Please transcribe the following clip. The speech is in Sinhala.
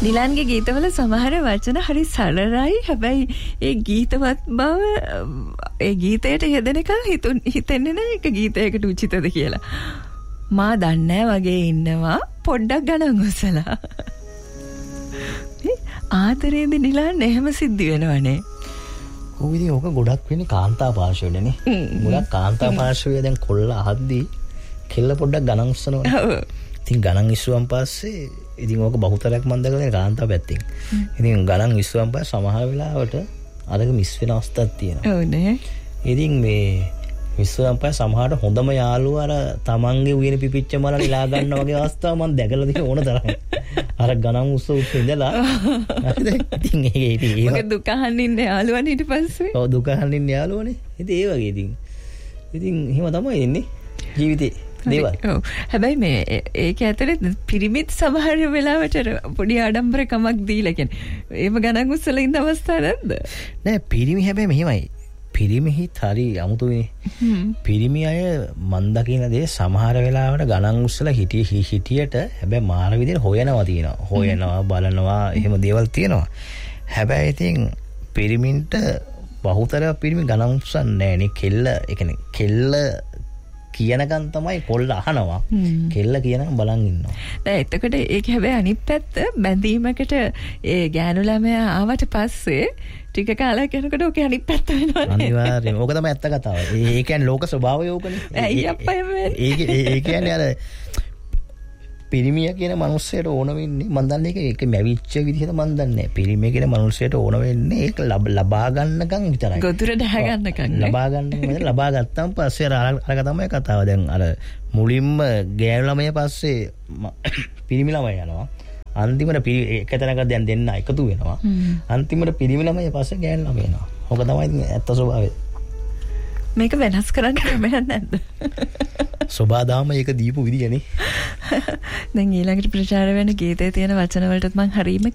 නිලන්ගේ ගීතවල සමහර වචන හරි සරලයි. හැබැයි ඒ ගීතවත් බව ඒ ගීතයට යෙදෙනකන් හිතෙන්නේ නැහැ ඒක ගීතයකට උචිතද කියලා. මා දන්නේ වගේ ඉන්නවා පොඩ්ඩක් ගණන් උස්සලා. ආදරේද නිලන් එහෙම සිද්ධ වෙනවනේ. ඔව් ඉතින් ඕක ගොඩක් වෙන්නේ කාන්තා පාර්ශවයනේ. ගොඩක් කාන්තා පාර්ශවය දැන් කොල්ල අහද්දී කෙල්ල පොඩ්ඩක් ගණන් උස්සනවා. ඔව්. ඉතින් ගණන් ඉස්සුවන් පස්සේ ඉතින් ඕක බහුතරයක් මන් දැකලා කාන්තා පැත්තෙන්. ඉතින් ගණන් ඉස්සුවන් පස්සේ සමහර වෙලාවට අරක මිස් වෙන අවස්ථාවක් තියෙනවා. ඔව් නේ. ඉතින් මේ විශ්වයන් පස්සේ සමහරට හොඳම යාළුවා අර තමන්ගේ උයන පිපිච්ච මල නිලා ගන්න වගේ අවස්ථාව මම දැකලා තියෙන ඕන තරම්. අර ගණන් උස්සු ඉඳලා හරිද? ඉතින් ඒක මොකද දුක අහන්න ඉන්නේ යාළුවනේ ඊට පස්සේ. ඔව් දුක අහන්න ඉන්නේ යාළුවනේ. ඉතින් ඒ වගේ ඉතින් එහෙම තමයි ඉන්නේ ජීවිතේ. දේවල්. ඔව්. හැබැයි මේ ඒක ඇතුලේ පිරිමිත් සමහර වෙලාවට පොඩි ආඩම්බරකමක් දීලා කියන්නේ. ඒව ගණන් උස්සලා ඉන්න අවස්ථා නැද්ද? නෑ පිරිමි හැබැයි මෙහෙමයි. පිරිමිහිත් හරි අමුතුනේ. පිරිමි අය මන් දකින දේ සමහර වෙලාවට ගණන් උස්සලා හිටියට හැබැයි මාර විදිහට හොයනවා තියෙනවා. හොයනවා බලනවා එහෙම දේවල් තියෙනවා. හැබැයි ඉතින් පිරිමින්ට බහුතරයක් පිරිමි ගණන් උස්සන්නේ නෑනේ. කෙල්ල ඒ කියන්නේ කෙල්ල කියනකන් තමයි කොල්ල අහනවා. කෙල්ල කියනකන් බලන් ඉන්නවා. දැන් එතකොට ඒක හැබැයි අනිත් පැත්ත බැඳීමකට ඒ ගෑනු ළමයා ආවට පස්සේ ටික කාලයක් යනකොට ඔක අනිත් පැත්ත වෙනවා. අනිවාර්යයෙන්. ඕක තමයි ඇත්ත කතාව. ඒ කියන්නේ ලෝක ස්වභාවය ඕකනේ. ඇයි අප්පා එමෙ? ඒ කියන්නේ අර පිරිමිය කියන මනුස්සයට ඕන වෙන්නේ මන් දන්නේ ඒක මැවිච්ච විදිහට මන් දන්නේ නැහැ. පිරිමිය කියන මනුස්සයට ඕන වෙන්නේ ඒක ලබා ගන්නකම් විතරයි. ගොදුර දහ ගන්නකම්. ලබා ගන්න ලබා ගත්තාම පස්සේ අරක තමයි කතාව. දැන් අර මුලින්ම ගෑනු ළමයා පස්සේ පිරිමි ළමයා යනවා. අන්තිමට එක තැනක දැන් දෙන්න එකතු වෙනවා. අන්තිමට පිරිමි ළමයා පස්සේ ගෑනු ළමයා එනවා. ඕක තමයි ඇත්ත ස්වභාවය. මේක වෙනස් කරන්න ක්‍රමයක් නැද්ද? සබාදාම ඒක දීපු විදියනේ. දැන් ඊළඟට ප්‍රචාර වෙන ගීතයේ තියෙන වචන වලටත් මම හරීම